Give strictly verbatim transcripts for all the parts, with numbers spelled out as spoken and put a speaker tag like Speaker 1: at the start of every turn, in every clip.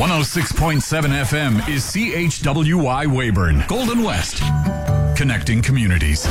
Speaker 1: one oh six point seven F M is C H W Y Weyburn, Golden West, connecting communities.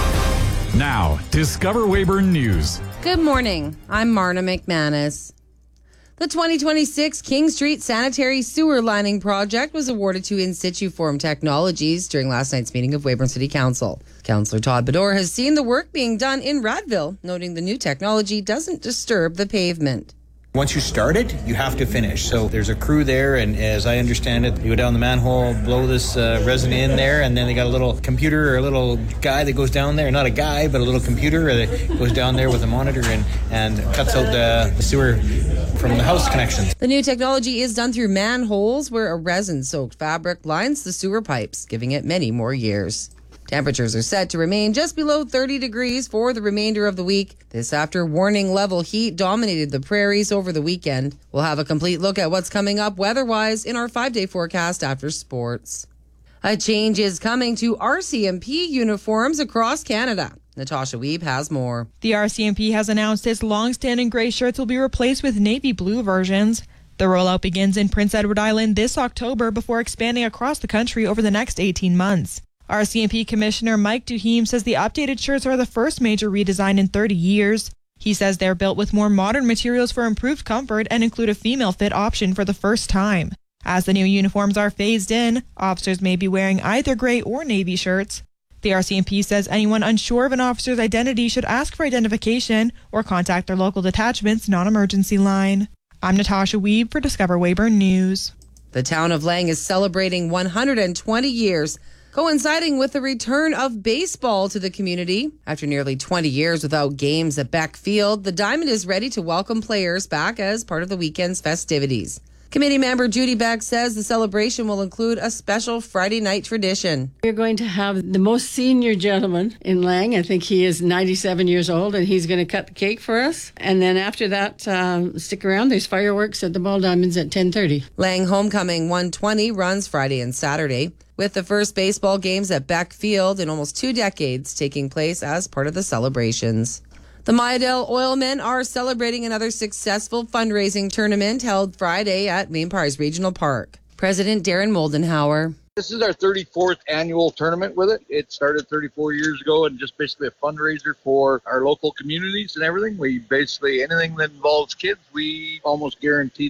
Speaker 1: Now, Discover Weyburn News.
Speaker 2: Good morning. I'm Marna McManus. The twenty twenty-six King Street Sanitary Sewer Lining Project was awarded to In Situ Form Technologies during last night's meeting of Weyburn City Council. Councillor Todd Bedore has seen the work being done in Radville, noting the new technology doesn't disturb the pavement.
Speaker 3: Once you start it, you have to finish. So there's a crew there, and as I understand it, you go down the manhole, blow this uh, resin in there, and then they got a little computer or a little guy that goes down there, not a guy, but a little computer that goes down there with a monitor and, and cuts out the, the sewer from the house connections.
Speaker 2: The new technology is done through manholes where a resin-soaked fabric lines the sewer pipes, giving it many more years. Temperatures are set to remain just below thirty degrees for the remainder of the week. This after warning level heat dominated the prairies over the weekend. We'll have a complete look at what's coming up weather-wise in our five-day forecast after sports. A change is coming to R C M P uniforms across Canada. Natasha Weeb has more.
Speaker 4: The R C M P has announced its long-standing gray shirts will be replaced with navy blue versions. The rollout begins in Prince Edward Island this October before expanding across the country over the next eighteen months. R C M P Commissioner Mike Duheme says the updated shirts are the first major redesign in thirty years. He says they're built with more modern materials for improved comfort and include a female fit option for the first time. As the new uniforms are phased in, officers may be wearing either gray or navy shirts. The R C M P says anyone unsure of an officer's identity should ask for identification or contact their local detachment's non-emergency line. I'm Natasha Weeb for Discover Weyburn News.
Speaker 2: The town of Lang is celebrating one hundred twenty years, coinciding with the return of baseball to the community. After nearly twenty years without games at Beck Field, the Diamond is ready to welcome players back as part of the weekend's festivities. Committee member Judy Beck says the celebration will include a special Friday night tradition.
Speaker 5: We're going to have the most senior gentleman in Lang. I think he is ninety-seven years old, and he's going to cut the cake for us. And then after that, um, stick around. There's fireworks at the Ball Diamonds at ten thirty.
Speaker 2: Lang Homecoming one twenty runs Friday and Saturday, with the first baseball games at Beck Field in almost two decades taking place as part of the celebrations. The Mayadell Oilmen are celebrating another successful fundraising tournament held Friday at Mainpars Regional Park. President Darren Moldenhauer.
Speaker 6: This is our thirty-fourth annual tournament with it. It started thirty-four years ago and just basically a fundraiser for our local communities and everything. We basically, anything that involves kids, we almost guarantee